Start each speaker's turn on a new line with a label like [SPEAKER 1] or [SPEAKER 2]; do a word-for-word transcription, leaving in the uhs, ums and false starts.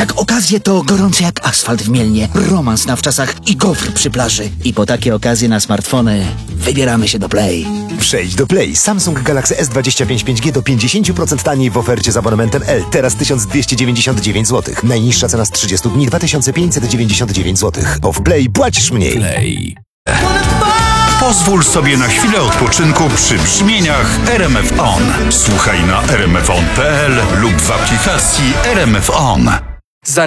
[SPEAKER 1] Jak okazje to gorący jak asfalt w Mielnie, romans na wczasach i gofr przy plaży. I po takie okazje na smartfony wybieramy się do Play.
[SPEAKER 2] Przejdź do Play. Samsung Galaxy S dwadzieścia pięć pięć G do pięćdziesiąt procent taniej w ofercie z abonamentem L. Teraz tysiąc dwieście dziewięćdziesiąt dziewięć złotych. Najniższa cena z trzydziestu dni dwa tysiące pięćset dziewięćdziesiąt dziewięć złotych. Bo w Play płacisz mniej.
[SPEAKER 3] Play. Pozwól sobie na chwilę odpoczynku przy brzmieniach R M F On. Słuchaj na r m f on kropka p l lub w aplikacji R M F On.